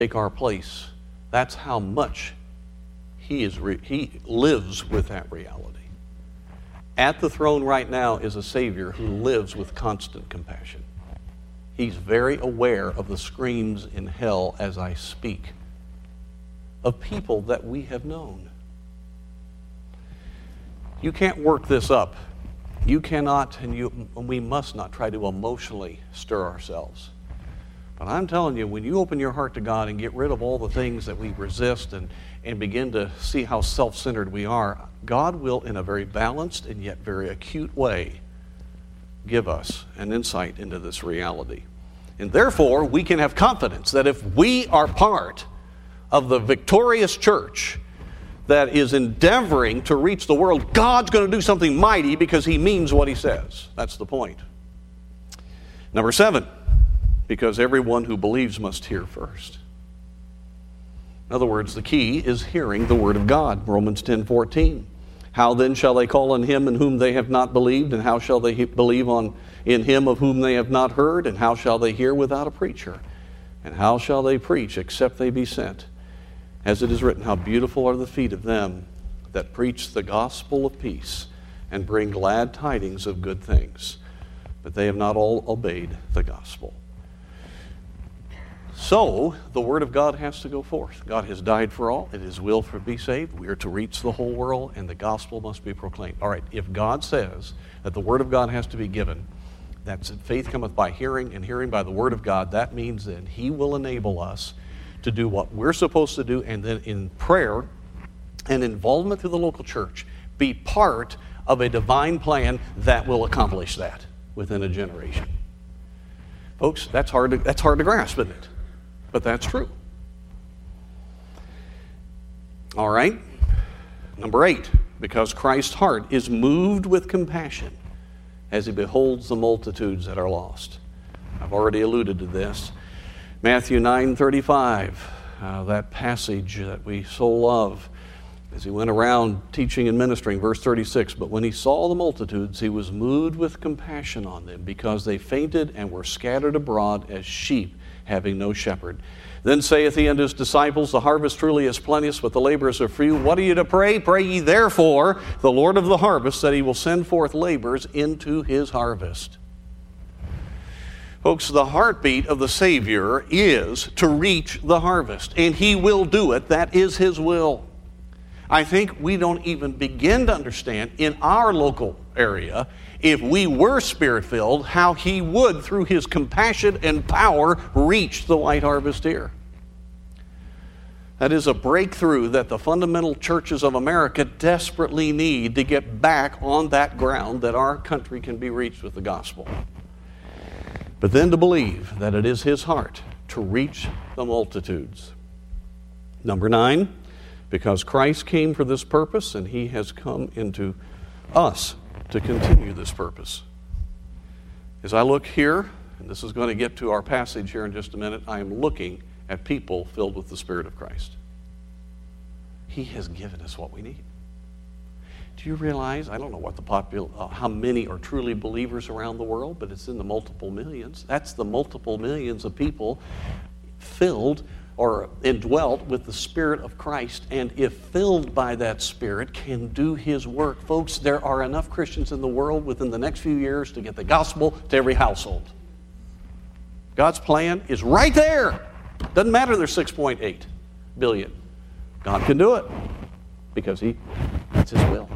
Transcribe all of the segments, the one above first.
take our place. That's how much he lives with that reality. At the throne right now is a Savior who lives with constant compassion. He's very aware of the screams in hell as I speak, of people that we have known. You can't work this up. You cannot, and we must not try to emotionally stir ourselves. But I'm telling you, when you open your heart to God and get rid of all the things that we resist and begin to see how self-centered we are, God will, in a very balanced and yet very acute way, give us an insight into this reality. And therefore, we can have confidence that if we are part of the victorious church that is endeavoring to reach the world, God's going to do something mighty because he means what he says. That's the point. Number 7, because everyone who believes must hear first. In other words, the key is hearing the word of God. Romans 10:14. How then shall they call on him in whom they have not believed? And how shall they believe in him of whom they have not heard? And how shall they hear without a preacher? And how shall they preach except they be sent? As it is written, how beautiful are the feet of them that preach the gospel of peace and bring glad tidings of good things. But they have not all obeyed the gospel. So, the word of God has to go forth. God has died for all. It is his will to be saved. We are to reach the whole world, and the gospel must be proclaimed. All right, if God says that the word of God has to be given, that's faith cometh by hearing, and hearing by the word of God, that means then he will enable us to do what we're supposed to do, and then in prayer and involvement through the local church, be part of a divine plan that will accomplish that within a generation. Folks, that's hard to grasp, isn't it? But that's true. All right. Number 8, because Christ's heart is moved with compassion as he beholds the multitudes that are lost. I've already alluded to this. Matthew 9:35, that passage that we so love, as he went around teaching and ministering, verse 36, but when he saw the multitudes, he was moved with compassion on them, because they fainted and were scattered abroad as sheep having no shepherd. Then saith he unto his disciples, the harvest truly is plenteous, but the laborers are few. What are you to pray? Pray ye therefore the Lord of the harvest, that he will send forth laborers into his harvest. Folks, the heartbeat of the Savior is to reach the harvest, and he will do it. That is his will. I think we don't even begin to understand in our local area, if we were Spirit-filled, how he would, through his compassion and power, reach the white harvest here. That is a breakthrough that the fundamental churches of America desperately need to get back on that ground that our country can be reached with the gospel. But then to believe that it is his heart to reach the multitudes. Number 9, because Christ came for this purpose, and he has come into us to continue this purpose. As I look here, and this is going to get to our passage here in just a minute, I am looking at people filled with the Spirit of Christ. He has given us what we need. Do you realize, I don't know what how many are truly believers around the world, but it's in the multiple millions. That's the multiple millions of people filled or indwelt with the Spirit of Christ, and if filled by that Spirit, can do his work. Folks, there are enough Christians in the world within the next few years to get the gospel to every household. God's plan is right there. Doesn't matter there's 6.8 billion. God can do it because that's his will.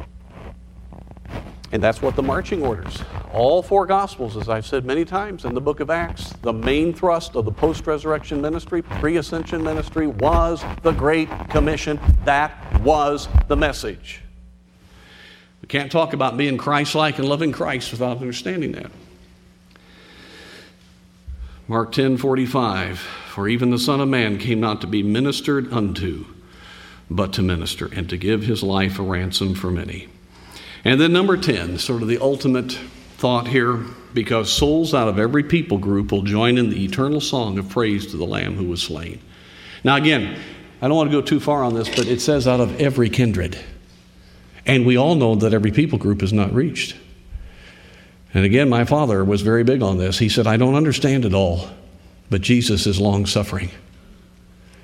And that's what the marching orders, all 4 Gospels, as I've said many times in the book of Acts, the main thrust of the post-resurrection ministry, pre-ascension ministry, was the Great Commission. That was the message. We can't talk about being Christ-like and loving Christ without understanding that. Mark 10:45, for even the Son of Man came not to be ministered unto, but to minister, and to give his life a ransom for many. And then number 10, sort of the ultimate thought here, because souls out of every people group will join in the eternal song of praise to the Lamb who was slain. Now again, I don't want to go too far on this, but it says out of every kindred. And we all know that every people group is not reached. And again, my father was very big on this. He said, I don't understand it all, but Jesus is long-suffering.